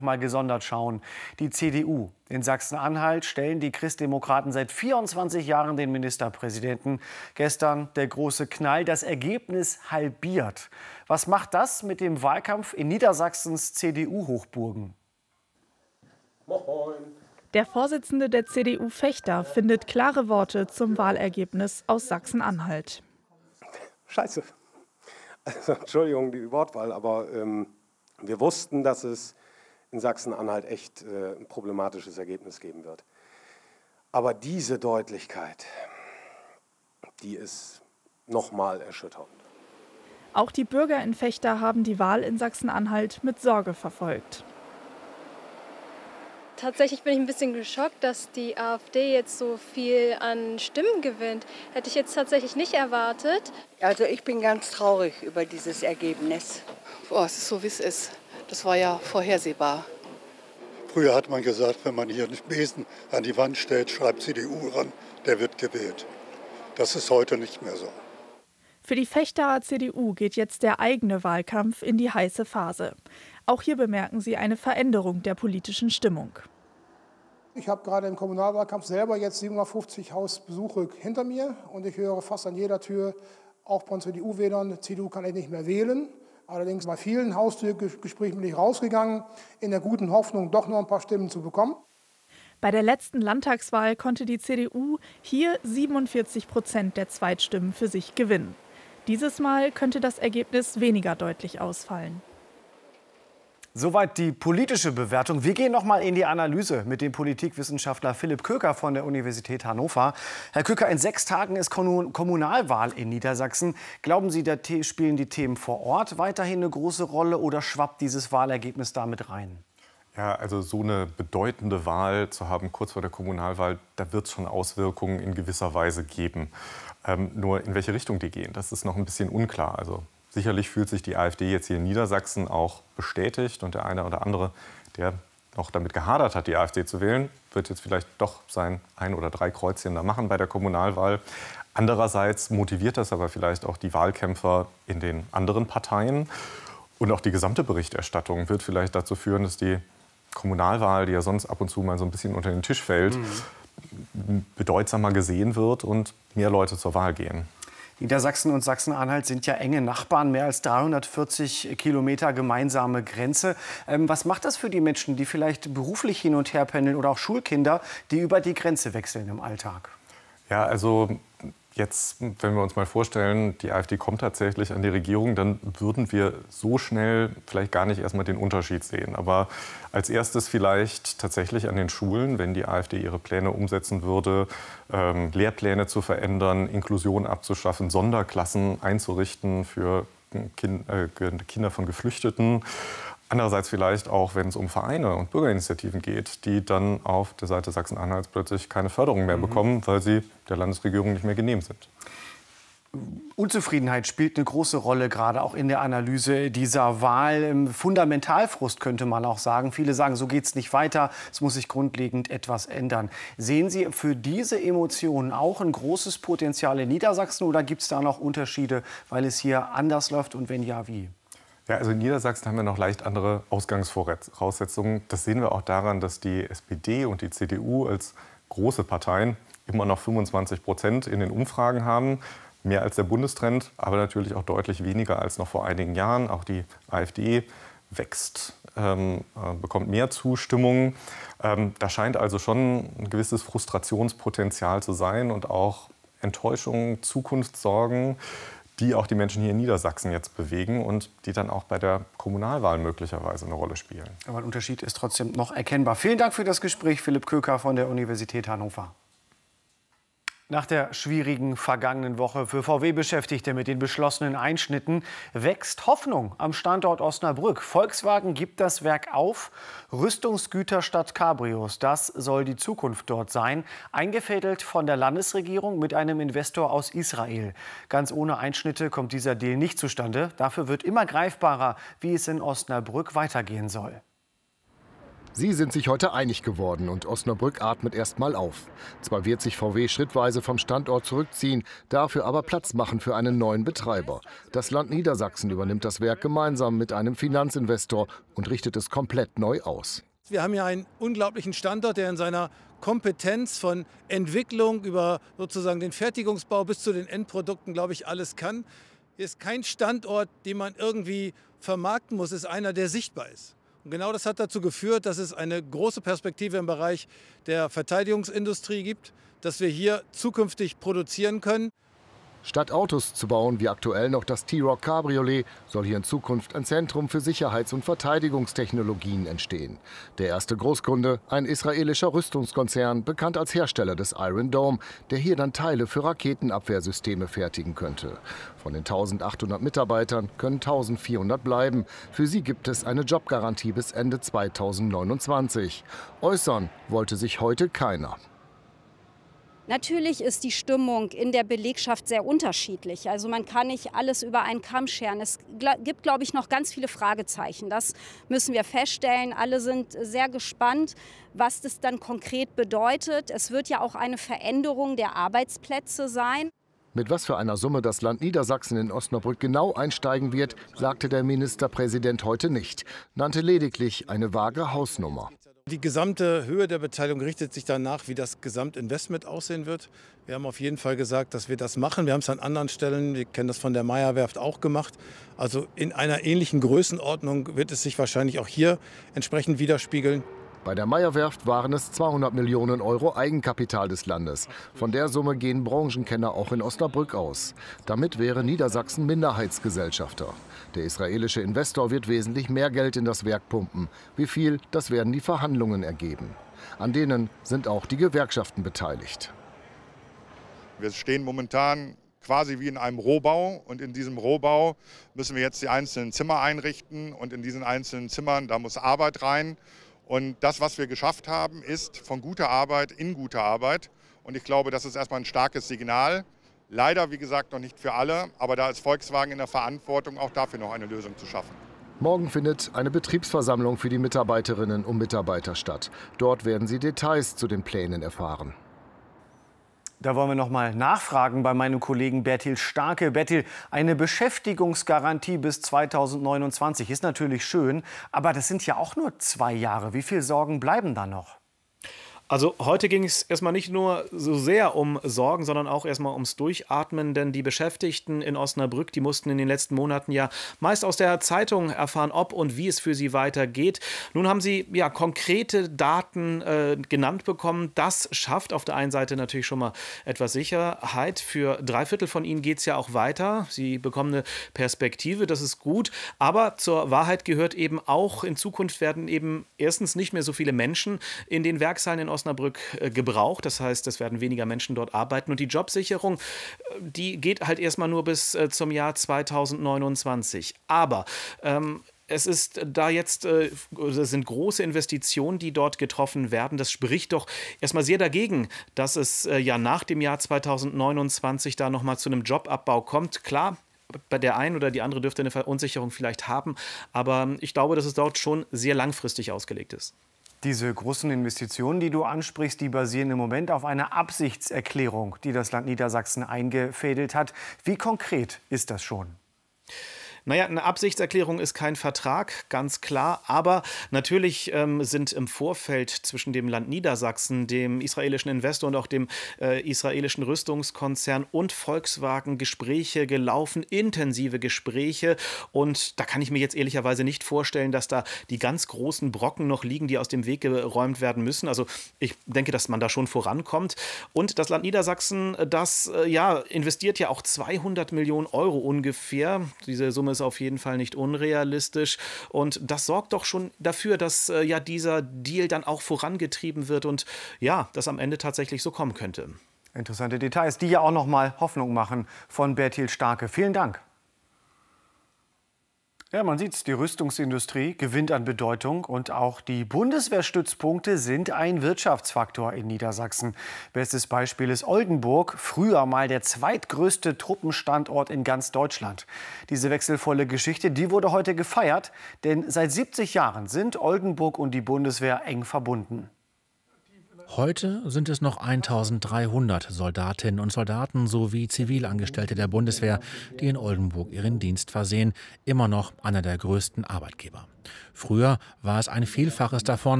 Mal gesondert schauen. Die CDU in Sachsen-Anhalt stellen die Christdemokraten seit 24 Jahren den Ministerpräsidenten. Gestern der große Knall, das Ergebnis halbiert. Was macht das mit dem Wahlkampf in Niedersachsens CDU-Hochburgen? Der Vorsitzende der CDU Fechter findet klare Worte zum Wahlergebnis aus Sachsen-Anhalt. Scheiße. Also, Entschuldigung, die Wortwahl, aber wir wussten, dass es in Sachsen-Anhalt echt ein problematisches Ergebnis geben wird. Aber diese Deutlichkeit, die ist nochmal erschütternd. Auch die Bürger in Fechter haben die Wahl in Sachsen-Anhalt mit Sorge verfolgt. Tatsächlich bin ich ein bisschen geschockt, dass die AfD jetzt so viel an Stimmen gewinnt. Hätte ich jetzt tatsächlich nicht erwartet. Also ich bin ganz traurig über dieses Ergebnis. Es ist so, wie es ist. Das war ja vorhersehbar. Früher hat man gesagt, wenn man hier einen Besen an die Wand stellt, schreibt CDU ran, der wird gewählt. Das ist heute nicht mehr so. Für die Fechter CDU geht jetzt der eigene Wahlkampf in die heiße Phase. Auch hier bemerken sie eine Veränderung der politischen Stimmung. Ich habe gerade im Kommunalwahlkampf selber jetzt 750 Hausbesuche hinter mir und ich höre fast an jeder Tür, auch von CDU-Wählern, CDU kann ich nicht mehr wählen. Allerdings bei vielen Haustürgesprächen bin ich rausgegangen, in der guten Hoffnung, doch noch ein paar Stimmen zu bekommen. Bei der letzten Landtagswahl konnte die CDU hier 47% der Zweitstimmen für sich gewinnen. Dieses Mal könnte das Ergebnis weniger deutlich ausfallen. Soweit die politische Bewertung. Wir gehen noch mal in die Analyse mit dem Politikwissenschaftler Philipp Köker von der Universität Hannover. Herr Köker, in 6 Tagen ist Kommunalwahl in Niedersachsen. Glauben Sie, da spielen die Themen vor Ort weiterhin eine große Rolle oder schwappt dieses Wahlergebnis damit rein? Ja, also so eine bedeutende Wahl zu haben kurz vor der Kommunalwahl, da wird es schon Auswirkungen in gewisser Weise geben. Nur in welche Richtung die gehen, das ist noch ein bisschen unklar. Also sicherlich fühlt sich die AfD jetzt hier in Niedersachsen auch bestätigt. Und der eine oder andere, der noch damit gehadert hat, die AfD zu wählen, wird jetzt vielleicht doch sein 1 oder 3 Kreuzchen da machen bei der Kommunalwahl. Andererseits motiviert das aber vielleicht auch die Wahlkämpfer in den anderen Parteien. Und auch die gesamte Berichterstattung wird vielleicht dazu führen, dass die Kommunalwahl, die ja sonst ab und zu mal so ein bisschen unter den Tisch fällt, bedeutsamer gesehen wird und mehr Leute zur Wahl gehen. Niedersachsen und Sachsen-Anhalt sind ja enge Nachbarn, mehr als 340 Kilometer gemeinsame Grenze. Was macht das für die Menschen, die vielleicht beruflich hin und her pendeln oder auch Schulkinder, die über die Grenze wechseln im Alltag? Ja, also jetzt, wenn wir uns mal vorstellen, die AfD kommt tatsächlich an die Regierung, dann würden wir so schnell vielleicht gar nicht erstmal den Unterschied sehen. Aber als erstes vielleicht tatsächlich an den Schulen, wenn die AfD ihre Pläne umsetzen würde, Lehrpläne zu verändern, Inklusion abzuschaffen, Sonderklassen einzurichten für Kinder von Geflüchteten. Andererseits vielleicht auch, wenn es um Vereine und Bürgerinitiativen geht, die dann auf der Seite Sachsen-Anhalts plötzlich keine Förderung mehr bekommen, weil sie der Landesregierung nicht mehr genehm sind. Unzufriedenheit spielt eine große Rolle, gerade auch in der Analyse dieser Wahl. Fundamentalfrust könnte man auch sagen. Viele sagen, so geht es nicht weiter, es muss sich grundlegend etwas ändern. Sehen Sie für diese Emotionen auch ein großes Potenzial in Niedersachsen oder gibt es da noch Unterschiede, weil es hier anders läuft und wenn ja, wie? Ja, also in Niedersachsen haben wir noch leicht andere Ausgangsvoraussetzungen. Das sehen wir auch daran, dass die SPD und die CDU als große Parteien immer noch 25% in den Umfragen haben. Mehr als der Bundestrend, aber natürlich auch deutlich weniger als noch vor einigen Jahren. Auch die AfD wächst, bekommt mehr Zustimmung. Da scheint also schon ein gewisses Frustrationspotenzial zu sein und auch Enttäuschungen, Zukunftssorgen, die auch die Menschen hier in Niedersachsen jetzt bewegen und die dann auch bei der Kommunalwahl möglicherweise eine Rolle spielen. Aber ein Unterschied ist trotzdem noch erkennbar. Vielen Dank für das Gespräch, Philipp Köker von der Universität Hannover. Nach der schwierigen vergangenen Woche für VW-Beschäftigte mit den beschlossenen Einschnitten wächst Hoffnung am Standort Osnabrück. Volkswagen gibt das Werk auf. Rüstungsgüter statt Cabrios, das soll die Zukunft dort sein. Eingefädelt von der Landesregierung mit einem Investor aus Israel. Ganz ohne Einschnitte kommt dieser Deal nicht zustande. Dafür wird immer greifbarer, wie es in Osnabrück weitergehen soll. Sie sind sich heute einig geworden und Osnabrück atmet erst mal auf. Zwar wird sich VW schrittweise vom Standort zurückziehen, dafür aber Platz machen für einen neuen Betreiber. Das Land Niedersachsen übernimmt das Werk gemeinsam mit einem Finanzinvestor und richtet es komplett neu aus. Wir haben hier einen unglaublichen Standort, der in seiner Kompetenz von Entwicklung über sozusagen den Fertigungsbau bis zu den Endprodukten, glaube ich, alles kann. Hier ist kein Standort, den man irgendwie vermarkten muss, ist einer, der sichtbar ist. Und genau das hat dazu geführt, dass es eine große Perspektive im Bereich der Verteidigungsindustrie gibt, dass wir hier zukünftig produzieren können. Statt Autos zu bauen, wie aktuell noch das T-Roc Cabriolet, soll hier in Zukunft ein Zentrum für Sicherheits- und Verteidigungstechnologien entstehen. Der erste Großkunde, ein israelischer Rüstungskonzern, bekannt als Hersteller des Iron Dome, der hier dann Teile für Raketenabwehrsysteme fertigen könnte. Von den 1.800 Mitarbeitern können 1.400 bleiben. Für sie gibt es eine Jobgarantie bis Ende 2029. Äußern wollte sich heute keiner. Natürlich ist die Stimmung in der Belegschaft sehr unterschiedlich. Also man kann nicht alles über einen Kamm scheren. Es gibt, glaube ich, noch ganz viele Fragezeichen. Das müssen wir feststellen. Alle sind sehr gespannt, was das dann konkret bedeutet. Es wird ja auch eine Veränderung der Arbeitsplätze sein. Mit was für einer Summe das Land Niedersachsen in Osnabrück genau einsteigen wird, sagte der Ministerpräsident heute nicht, nannte lediglich eine vage Hausnummer. Die gesamte Höhe der Beteiligung richtet sich danach, wie das Gesamtinvestment aussehen wird. Wir haben auf jeden Fall gesagt, dass wir das machen. Wir haben es an anderen Stellen, wir kennen das von der Meyer-Werft auch gemacht. Also in einer ähnlichen Größenordnung wird es sich wahrscheinlich auch hier entsprechend widerspiegeln. Bei der Meyer-Werft waren es 200 Millionen Euro Eigenkapital des Landes. Von der Summe gehen Branchenkenner auch in Osnabrück aus. Damit wäre Niedersachsen Minderheitsgesellschafter. Der israelische Investor wird wesentlich mehr Geld in das Werk pumpen. Wie viel, das werden die Verhandlungen ergeben. An denen sind auch die Gewerkschaften beteiligt. Wir stehen momentan quasi wie in einem Rohbau. Und in diesem Rohbau müssen wir jetzt die einzelnen Zimmer einrichten. Und in diesen einzelnen Zimmern, da muss Arbeit rein. Und das, was wir geschafft haben, ist von guter Arbeit in gute Arbeit. Und ich glaube, das ist erstmal ein starkes Signal. Leider, wie gesagt, noch nicht für alle. Aber da ist Volkswagen in der Verantwortung, auch dafür noch eine Lösung zu schaffen. Morgen findet eine Betriebsversammlung für die Mitarbeiterinnen und Mitarbeiter statt. Dort werden sie Details zu den Plänen erfahren. Da wollen wir noch mal nachfragen bei meinem Kollegen Bertil Starke. Bertil, eine Beschäftigungsgarantie bis 2029 ist natürlich schön, aber das sind ja auch nur 2 Jahre. Wie viele Sorgen bleiben da noch? Also heute ging es erstmal nicht nur so sehr um Sorgen, sondern auch erstmal ums Durchatmen, denn die Beschäftigten in Osnabrück, die mussten in den letzten Monaten ja meist aus der Zeitung erfahren, ob und wie es für sie weitergeht. Nun haben sie ja konkrete Daten genannt bekommen. Das schafft auf der einen Seite natürlich schon mal etwas Sicherheit. Für 3/4 von ihnen geht es ja auch weiter. Sie bekommen eine Perspektive, das ist gut. Aber zur Wahrheit gehört eben auch, in Zukunft werden eben erstens nicht mehr so viele Menschen in den Werkshallen in Osnabrück gebraucht. Das heißt, es werden weniger Menschen dort arbeiten. Und die Jobsicherung, die geht halt erstmal nur bis zum Jahr 2029. Aber es ist da jetzt, sind große Investitionen, die dort getroffen werden. Das spricht doch erstmal sehr dagegen, dass es ja nach dem Jahr 2029 da nochmal zu einem Jobabbau kommt. Klar, bei der einen oder die andere dürfte eine Verunsicherung vielleicht haben, aber ich glaube, dass es dort schon sehr langfristig ausgelegt ist. Diese großen Investitionen, die du ansprichst, die basieren im Moment auf einer Absichtserklärung, die das Land Niedersachsen eingefädelt hat. Wie konkret ist das schon? Naja, eine Absichtserklärung ist kein Vertrag, ganz klar. Aber natürlich sind im Vorfeld zwischen dem Land Niedersachsen, dem israelischen Investor und auch dem israelischen Rüstungskonzern und Volkswagen Gespräche gelaufen, intensive Gespräche. Und da kann ich mir jetzt ehrlicherweise nicht vorstellen, dass da die ganz großen Brocken noch liegen, die aus dem Weg geräumt werden müssen. Also ich denke, dass man da schon vorankommt. Und das Land Niedersachsen, das investiert ja auch 200 Millionen Euro ungefähr. Diese Summe ist auf jeden Fall nicht unrealistisch. Und das sorgt doch schon dafür, dass dieser Deal dann auch vorangetrieben wird und ja, das am Ende tatsächlich so kommen könnte. Interessante Details, die ja auch noch mal Hoffnung machen von Bertil Starke. Vielen Dank. Ja, man sieht's, die Rüstungsindustrie gewinnt an Bedeutung und auch die Bundeswehrstützpunkte sind ein Wirtschaftsfaktor in Niedersachsen. Bestes Beispiel ist Oldenburg, früher mal der zweitgrößte Truppenstandort in ganz Deutschland. Diese wechselvolle Geschichte, die wurde heute gefeiert, denn seit 70 Jahren sind Oldenburg und die Bundeswehr eng verbunden. Heute sind es noch 1300 Soldatinnen und Soldaten sowie Zivilangestellte der Bundeswehr, die in Oldenburg ihren Dienst versehen. Immer noch einer der größten Arbeitgeber. Früher war es ein Vielfaches davon.